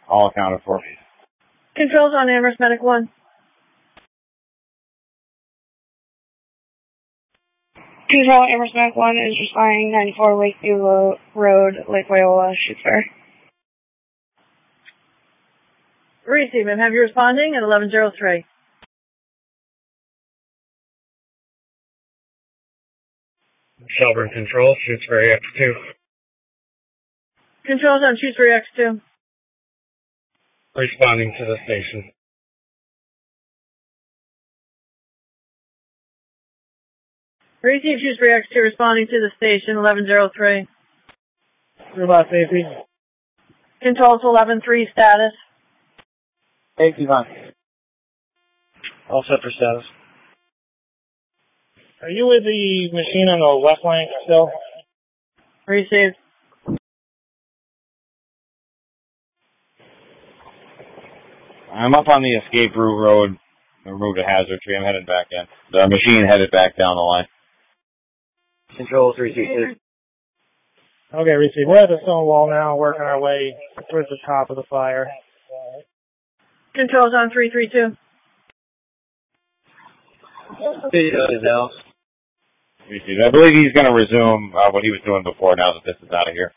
All accounted for. Controls on Amherst Medic 1. Control, Amherst Medic 1 is responding 94 Lakeview Road, Lake Wyola, Shutesbury. Receive, ma'am. Have you responding at 1103. Shelburne Control, Shutesbury X2. Controls on Shutesbury X2. Responding to the station. Receive Shrewsbury X2 responding to the station, 1103. Robot safety. Control to 11-3 status. Safety on. All set for status. Are you with the machine on the left flank still? Receive. I'm up on the escape route road. I removed a hazard tree. I'm headed back in. The machine headed back down the line. Control 322. Okay, receive. We're at the stone wall now, working our way towards the top of the fire. Controls on 332. Receive. I believe he's going to resume what he was doing before now that this is out of here.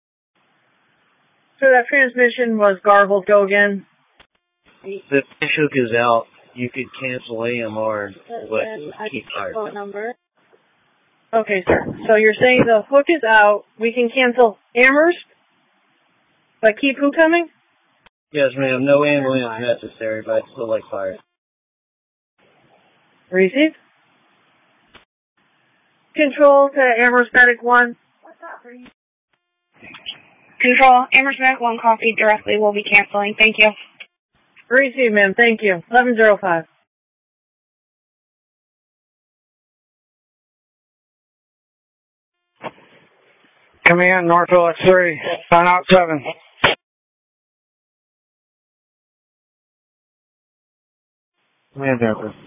So that transmission was garbled. Go again. The hook is out. You could cancel AMR, but keep fire. Okay, sir. So you're saying the hook is out. We can cancel Amherst, but keep who coming? Yes, ma'am. No ambulance necessary, but I'd still like fire. Receive. Control to Amherst Medic 1. Control, Amherst Medic 1 coffee directly. We'll be canceling. Thank you. Receive, ma'am. Thank you. 1105. Command, Northville X3. Sign out 7. Command, Delta.